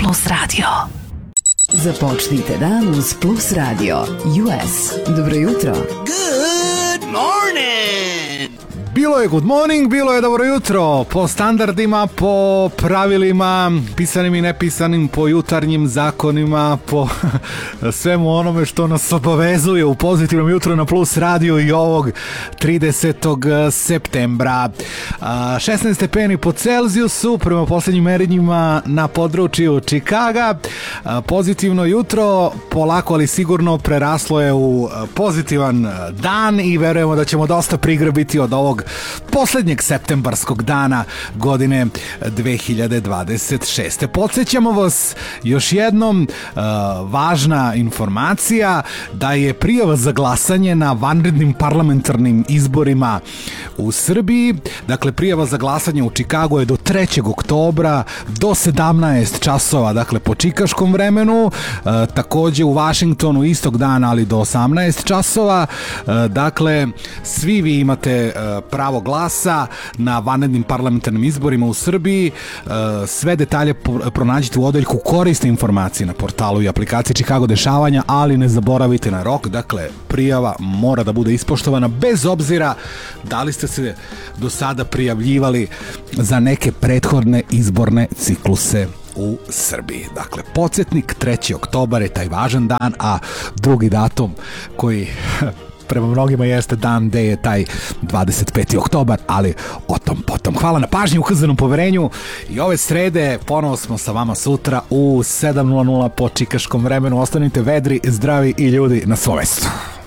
Plus Radio. Započnite dan uz Plus Radio US. Dobro jutro. Good morning! Bilo je good morning, bilo je dobro jutro, po standardima, po pravilima, pisanim i nepisanim, po jutarnjim zakonima, po svemu onome što nas obavezuje u pozitivnom jutru na Plus Radio i ovog 30. septembra. 16 stepeni po Celzijusu, prema posljednjim merenjima na području Čikaga. Pozitivno jutro, polako ali sigurno preraslo je u pozitivan dan i verujemo da ćemo dosta prigrabiti od ovog posljednjeg septembarskog dana godine 2026. Podsjećamo vas još jednom, važna informacija da je prijava za glasanje na vanrednim parlamentarnim izborima u Srbiji. Dakle, prijava za glasanje u Čikagu je do 3. oktobra do 17 časova, dakle po čikaškom vremenu. Takođe u Vašingtonu istog dana, ali do 18 časova. Dakle, svi vi imate pravo glasa na vanrednim parlamentarnim izborima u Srbiji. Sve detalje pronađite u odeljku korisne informacije na portalu i aplikaciji Chicago dešavanja, ali ne zaboravite na rok. Dakle, prijava mora da bude ispoštovana bez obzira da li ste se do sada prijavljivali za neke prethodne izborne cikluse u Srbiji. Dakle, podsjetnik 3. oktobar je taj važan dan, a drugi datum koji prema mnogima jeste dan gde je taj 25. oktobar, ali o tom potom. Hvala na pažnji, ukazanom poverenju i ove srede ponovo smo sa vama sutra u 7:00 po čikaškom vremenu. Ostanite vedri, zdravi i ljudi na svom mestu.